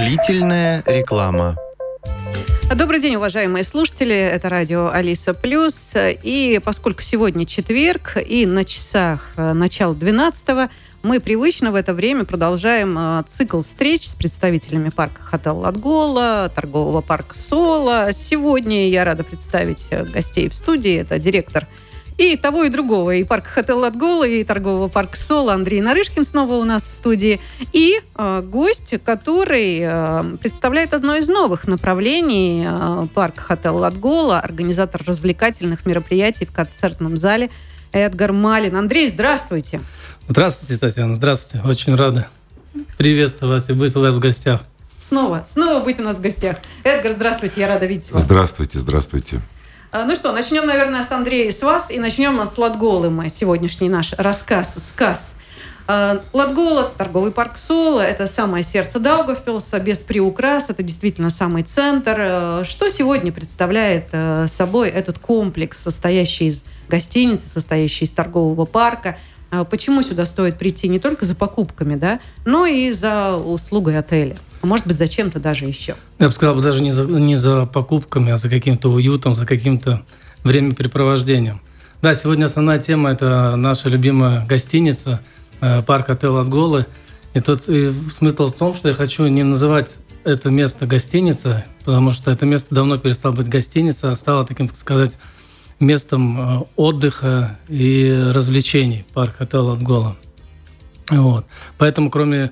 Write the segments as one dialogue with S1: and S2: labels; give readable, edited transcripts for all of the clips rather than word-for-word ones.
S1: Длительная реклама.
S2: Добрый день, уважаемые слушатели. Это радио Алиса Плюс. И поскольку сегодня четверг и на часах начало 12-го, мы привычно в это время продолжаем цикл встреч с представителями парка Хотел Латгола, торгового парка Соло. Сегодня я рада представить гостей в студии. Это директор и того, и другого, и парка Хотел Латгола, и торгового парка Соло Андрей Нарышкин снова у нас в студии. И гость, который представляет одно из новых направлений парка Хотел Латгола, организатор развлекательных мероприятий в концертном зале Эдгар Малин. Андрей, здравствуйте.
S3: Здравствуйте, Татьяна, здравствуйте. Очень рада приветствовать вас и быть у вас в гостях.
S2: Снова быть у нас в гостях. Эдгар, здравствуйте, я рада видеть вас.
S4: Здравствуйте.
S2: Ну что, начнем, наверное, с Андрея и с вас, и начнем с Латголы мы сегодняшний наш сказ. Латгола, торговый парк Соло, это самое сердце Даугавпилса, без приукрас, это действительно самый центр. Что сегодня представляет собой этот комплекс, состоящий из гостиницы, состоящий из торгового парка? Почему сюда стоит прийти не только за покупками, да, но и за услугой отеля? А может быть, за чем-то даже еще?
S3: Я бы сказал, даже не за покупками, а за каким-то уютом, за каким-то времяпрепровождением. Да, сегодня основная тема – это наша любимая гостиница, парк Хотел Латгола. И тут смысл в том, что я хочу не называть это место гостиницей, потому что это место давно перестало быть гостиницей, а стало таким, так сказать, местом отдыха и развлечений, парк Хотел Латгола. Вот. Поэтому кроме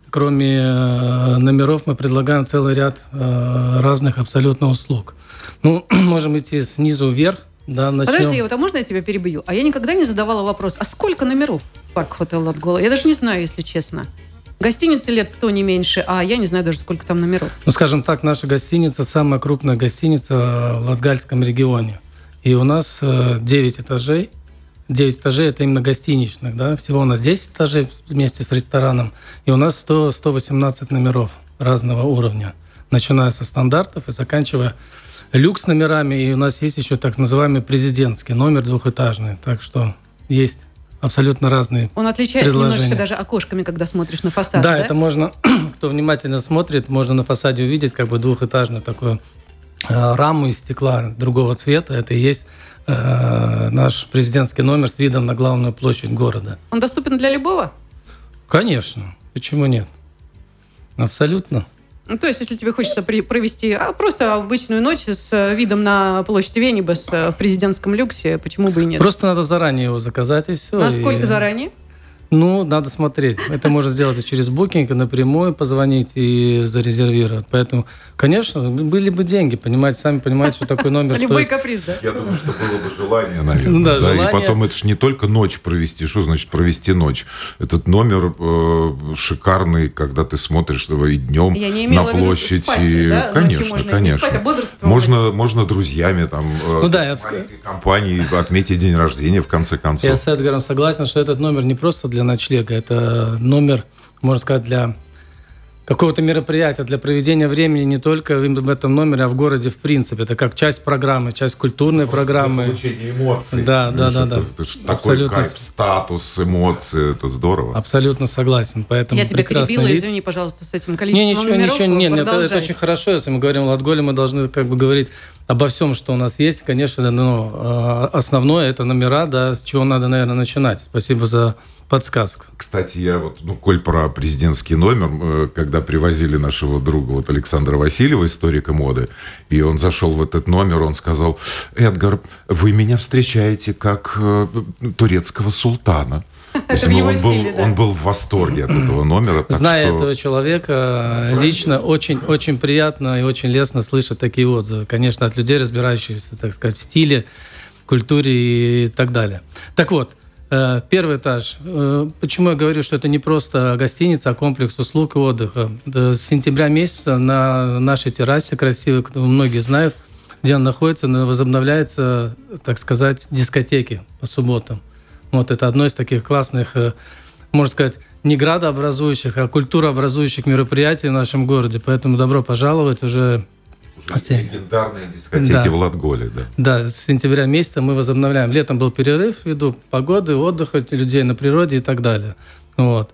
S3: номеров мы предлагаем целый ряд разных абсолютно услуг. Ну, можем идти снизу вверх. Да, начнем.
S2: Подожди, а можно я тебя перебью? А я никогда не задавала вопрос, а сколько номеров в парк Хотел Латгола? Я даже не знаю, если честно. Гостинице лет 100 не меньше, а я не знаю даже, сколько там номеров.
S3: Ну, скажем так, наша гостиница самая крупная гостиница в Латгальском регионе. И у нас 9 этажей. 9 этажей – это именно гостиничных. Да? Всего у нас 10 этажей вместе с рестораном. И у нас 118 номеров разного уровня. Начиная со стандартов и заканчивая люкс-номерами. И у нас есть еще так называемый президентский номер двухэтажный. Так что есть абсолютно разные предложения.
S2: Он отличается немножечко даже окошками, когда смотришь на фасад, да?
S3: Да, это можно, кто внимательно смотрит, можно на фасаде увидеть как бы двухэтажную такую раму из стекла другого цвета. Это и есть наш президентский номер с видом на главную площадь города.
S2: Он доступен для любого?
S3: Конечно. Почему нет? Абсолютно.
S2: Ну, то есть, если тебе хочется провести просто обычную ночь с видом на площадь Венибас в президентском люксе, почему бы и нет?
S3: Просто надо заранее его заказать, и все.
S2: Насколько заранее?
S3: Ну, надо смотреть. Это можно сделать и через букинг, и напрямую позвонить и зарезервировать. Поэтому, конечно, были бы деньги, сами понимаете, что такой номер стоит.
S2: Любой каприз, да?
S4: Я думаю, что было бы желание, наверное. Да, желание. И потом это же не только ночь провести. Что значит провести ночь? Этот номер шикарный, когда ты смотришь его и днем на площадь.
S2: Спать, да?
S4: Конечно.
S2: Не спать, а бодрствовать.
S4: Можно друзьями, маленькой компанией отметить день рождения, в конце концов.
S3: Я с Эдгаром согласен, что этот номер не просто для ночлега, это номер, можно сказать, для какого-то мероприятия, для проведения времени не только в этом номере, а в городе в принципе. Это как часть программы, часть культурной программы.
S4: Для получения эмоций.
S3: Да.
S4: Такой кайф, статус, эмоции, это здорово.
S3: Абсолютно согласен. Поэтому
S2: я тебя перебила, извини, пожалуйста, с этим количеством номеров.
S3: Нет, это очень хорошо. Если мы говорим о Латголе, мы должны говорить обо всем, что у нас есть. Конечно, основное это номера, да, с чего надо, наверное, начинать. Спасибо за подсказку.
S4: Кстати, я коль про президентский номер, когда привозили нашего друга Александра Васильева, историка моды, и он зашел в этот номер, он сказал: «Эдгар, вы меня встречаете как турецкого султана». Он был в восторге от этого номера.
S3: Зная этого человека лично, очень приятно и очень лестно слышать такие отзывы. Конечно, от людей, разбирающихся, так сказать, в стиле, в культуре и так далее. Так вот, первый этаж. Почему я говорю, что это не просто гостиница, а комплекс услуг и отдыха? С сентября месяца на нашей террасе красивой, многие знают, где она находится, возобновляются, так сказать, дискотеки по субботам. Вот это одно из таких классных, можно сказать, не градообразующих, а культурообразующих мероприятий в нашем городе. Поэтому добро пожаловать уже
S4: легендарные дискотеки в Латголе, да.
S3: Да, с сентября месяца мы возобновляем. Летом был перерыв ввиду погоды, отдыха людей на природе и так далее. Вот.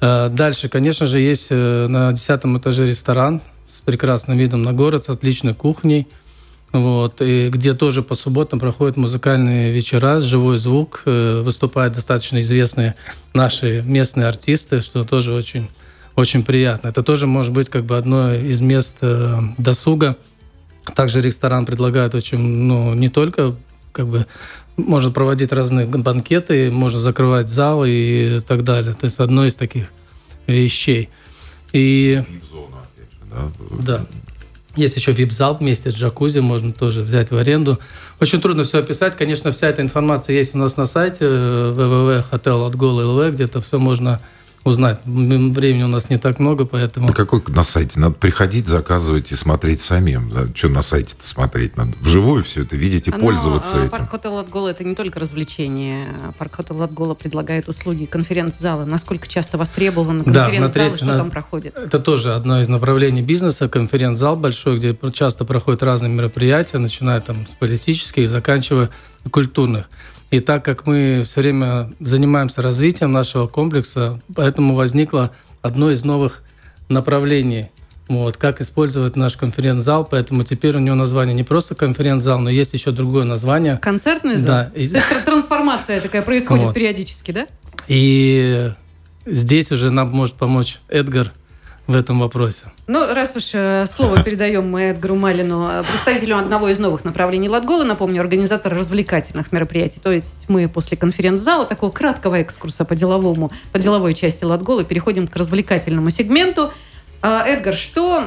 S3: Дальше, конечно же, есть на 10-м этаже ресторан с прекрасным видом на город, с отличной кухней. Вот, и где тоже по субботам проходят музыкальные вечера, живой звук, выступают достаточно известные наши местные артисты, что тоже очень, очень приятно. Это тоже может быть как бы одно из мест досуга. Также ресторан предлагает очень, не только как бы можно проводить разные банкеты, можно закрывать зал и так далее. То есть одно из таких вещей. И
S4: VIP-зона, опять же, да?
S3: Да. Есть еще VIP-зал вместе с джакузи, можно тоже взять в аренду. Очень трудно все описать. Конечно, вся эта информация есть у нас на сайте www.hotel.latgola.lv, где-то все можно узнать. Времени у нас не так много, поэтому...
S4: Какой на сайте? Надо приходить, заказывать и смотреть самим. Да? Что на сайте-то смотреть? Надо вживую все это видеть и пользоваться этим.
S2: Парк Хотел Латгола — это не только развлечение. Парк Хотел Латгола предлагает услуги конференц-зала. Насколько часто востребованы конференц-залы, что там проходит?
S3: Это тоже одно из направлений бизнеса. Конференц-зал большой, где часто проходят разные мероприятия, начиная там с политических и заканчивая культурных. И так как мы все время занимаемся развитием нашего комплекса, поэтому возникло одно из новых направлений. Вот, как использовать наш конференц-зал, поэтому теперь у него название не просто конференц-зал, но есть еще другое название.
S2: Концертный зал?
S3: Да.
S2: То есть трансформация такая происходит периодически, да?
S3: И здесь уже нам может помочь Эдгар в этом вопросе.
S2: Раз уж слово передаем мы Эдгару Малину, представителю одного из новых направлений Латголы, напомню, организатор развлекательных мероприятий. То есть мы после конференц-зала, такого краткого экскурса по деловой части Латголы, переходим к развлекательному сегменту. Эдгар, что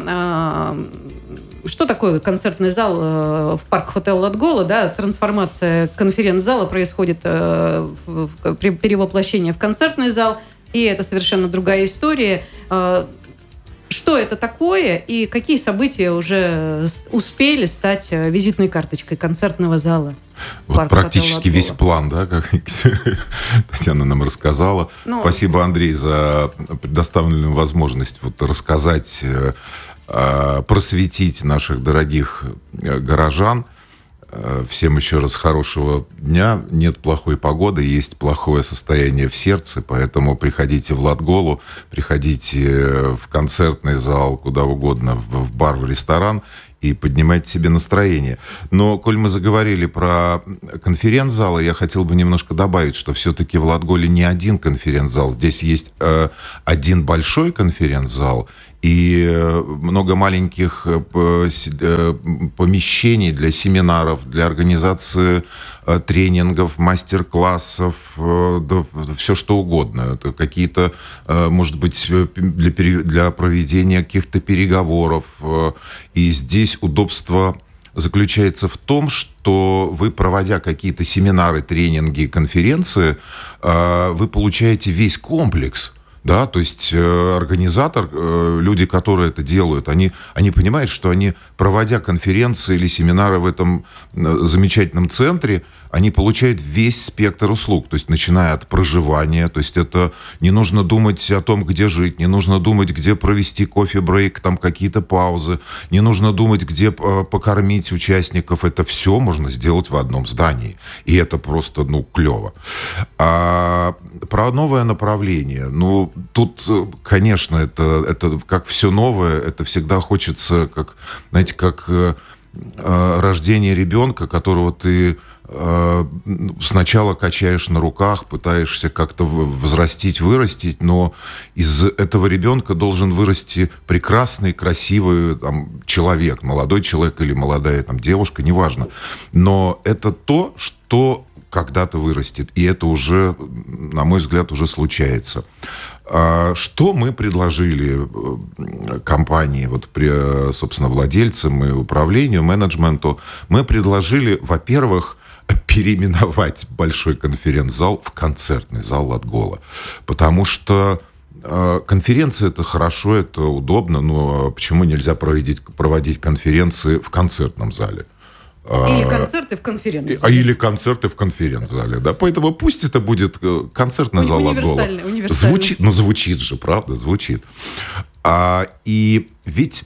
S2: такое концертный зал в парк Хотел Латгола? Да? Трансформация конференц-зала происходит при перевоплощении в концертный зал, и это совершенно другая история. Что это такое и какие события уже успели стать визитной карточкой концертного зала?
S4: Вот практически весь план, да, как Татьяна нам рассказала. Спасибо, Андрей, за предоставленную возможность рассказать, просветить наших дорогих горожан. Всем еще раз хорошего дня. Нет плохой погоды, есть плохое состояние в сердце, поэтому приходите в Латголу, приходите в концертный зал, куда угодно, в бар, в ресторан, и поднимайте себе настроение. Но, коль мы заговорили про конференц-залы, я хотел бы немножко добавить, что все-таки в Латголе не один конференц-зал. Здесь есть один большой конференц-зал и много маленьких помещений для семинаров, для организации тренингов, мастер-классов, да, все что угодно. Это какие-то, может быть, для проведения каких-то переговоров. И здесь удобство заключается в том, что вы, проводя какие-то семинары, тренинги, конференции, вы получаете весь комплекс. Да, то есть организатор, люди, которые это делают, они понимают, что они, проводя конференции или семинары в этом замечательном центре, они получают весь спектр услуг, то есть начиная от проживания, то есть это не нужно думать о том, где жить, не нужно думать, где провести кофе-брейк, там какие-то паузы, не нужно думать, где покормить участников, это все можно сделать в одном здании, и это просто, клево. А про новое направление, тут, конечно, это как все новое, это всегда хочется, как рождение ребенка, которого ты сначала качаешь на руках, пытаешься как-то взрастить, вырастить, но из этого ребенка должен вырасти прекрасный, красивый человек, молодой человек или молодая девушка, неважно. Но это то, что когда-то вырастет, и это уже, на мой взгляд, уже случается. Что мы предложили компании, собственно, владельцам и управлению, менеджменту? Мы предложили, во-первых, переименовать большой конференц-зал в концертный зал Латгола. Потому что конференция – это хорошо, это удобно, но почему нельзя проводить конференции в концертном зале?
S2: Или концерты в конференц-зале.
S4: Или концерты в конференц-зале, да. Поэтому пусть это будет концертный зал Латгола.
S2: Универсальный.
S4: Звучит же, правда? Звучит. И ведь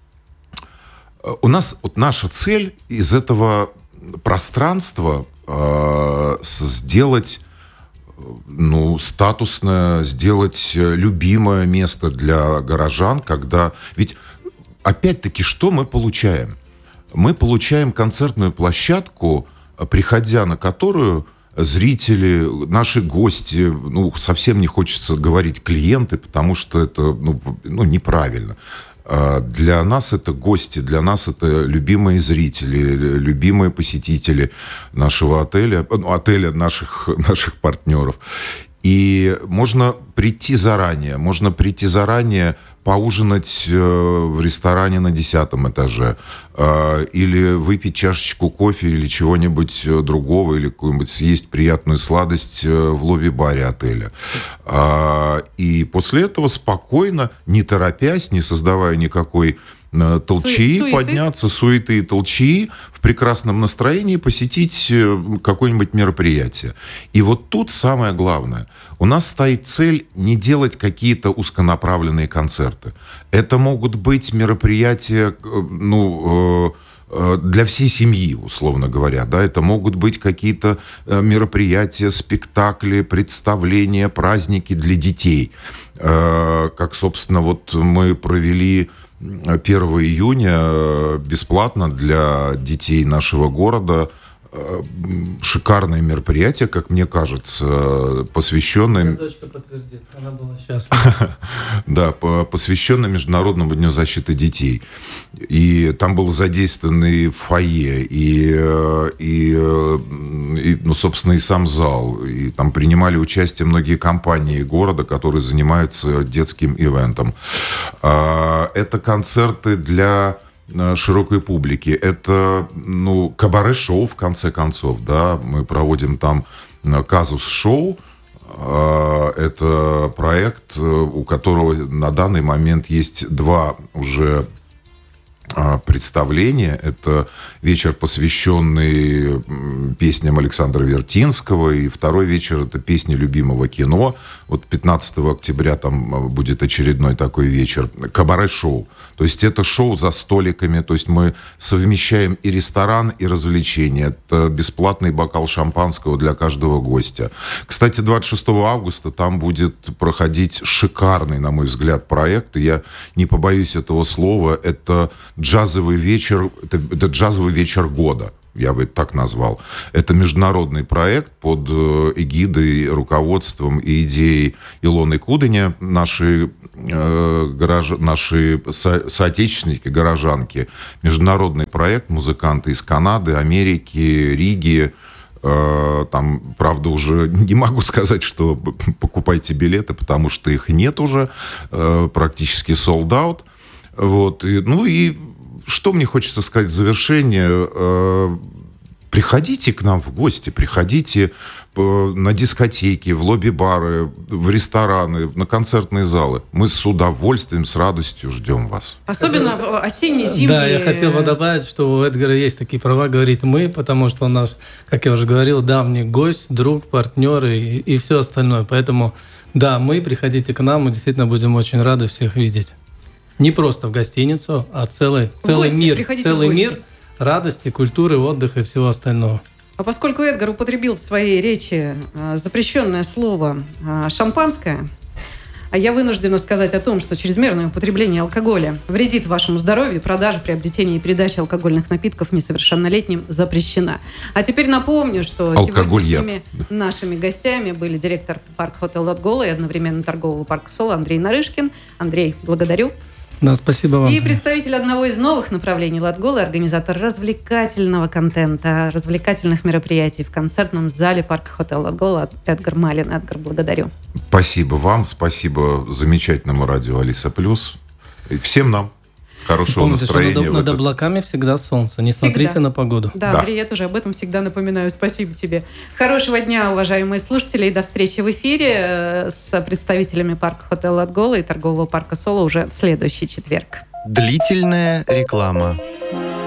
S4: у нас наша цель из этого пространства сделать статусное, сделать любимое место для горожан, когда... Ведь, опять-таки, что мы получаем? Мы получаем концертную площадку, приходя на которую зрители, наши гости, совсем не хочется говорить клиенты, потому что это неправильно. Для нас это гости, для нас это любимые зрители, любимые посетители нашего отеля, отеля наших партнеров. И можно прийти заранее, поужинать в ресторане на 10-м этаже, или выпить чашечку кофе или чего-нибудь другого, или какую-нибудь съесть приятную сладость в лобби-баре отеля. И после этого спокойно, не торопясь, не создавая никакой толчии, подняться, суеты и толчии, в прекрасном настроении посетить какое-нибудь мероприятие. И вот тут самое главное. У нас стоит цель не делать какие-то узконаправленные концерты. Это могут быть мероприятия, для всей семьи, условно говоря. Да? Это могут быть какие-то мероприятия, спектакли, представления, праздники для детей. Как, собственно, мы провели 1 июня бесплатно для детей нашего города шикарное мероприятие, как мне кажется, посвященное...
S3: Моя дочка подтвердит, она была счастлива.
S4: Да, посвященное Международному дню защиты детей. И там был задействован и фойе, собственно, и сам зал. И там принимали участие многие компании города, которые занимаются детским ивентом. Это концерты для широкой публики. Это, кабаре-шоу, в конце концов, да, мы проводим там казус-шоу. Это проект, у которого на данный момент есть 2 уже представления. Это вечер, посвященный песням Александра Вертинского, и 2-й вечер — это песни любимого кино. 15 октября там будет очередной такой вечер. Кабаре-шоу. То есть это шоу за столиками, то есть мы совмещаем и ресторан, и развлечения. Это бесплатный бокал шампанского для каждого гостя. Кстати, 26 августа там будет проходить шикарный, на мой взгляд, проект, и я не побоюсь этого слова, это джазовый вечер, это джазовый вечер года. Я бы это так назвал. Это международный проект под эгидой, руководством и идеей Илоны Кудыня, наши соотечественники, горожанки. Международный проект, музыканты из Канады, Америки, Риги. Там, правда, уже не могу сказать, что покупайте билеты, потому что их нет уже, практически sold out. И что мне хочется сказать в завершение? Приходите к нам в гости, приходите на дискотеки, в лобби-бары, в рестораны, на концертные залы. Мы с удовольствием, с радостью ждем вас.
S2: Особенно в осенне-зимние...
S3: Да, я хотел бы добавить, что у Эдгара есть такие права, говорит «мы», потому что он наш, как я уже говорил, давний гость, друг, партнер и все остальное. Поэтому, да, приходите к нам, мы действительно будем очень рады всех видеть. Не просто в гостиницу, а целый мир радости, культуры, отдыха и всего остального.
S2: А поскольку Эдгар употребил в своей речи запрещенное слово «шампанское», я вынуждена сказать о том, что чрезмерное употребление алкоголя вредит вашему здоровью, продажа, приобретение и передача алкогольных напитков несовершеннолетним запрещена. А теперь напомню, что сегодняшними нашими гостями были директор парка «Хотел Латгола» и одновременно торгового парка «Соло» Андрей Нарышкин. Андрей, благодарю.
S3: Да, спасибо вам.
S2: И представитель одного из новых направлений Латголы, организатор развлекательного контента, развлекательных мероприятий в концертном зале парка «Хотел Латгола» Эдгар Малин. Эдгар, благодарю.
S4: Спасибо вам, спасибо замечательному радио Алиса Плюс. И всем нам хорошего настроения.
S3: Над облаками всегда солнце. Не смотрите на погоду.
S2: Да, Андрей, я тоже об этом всегда напоминаю. Спасибо тебе. Хорошего дня, уважаемые слушатели. И до встречи в эфире с представителями парка «Хотел Латгола» и торгового парка «Соло» уже в следующий четверг.
S1: Длительная реклама.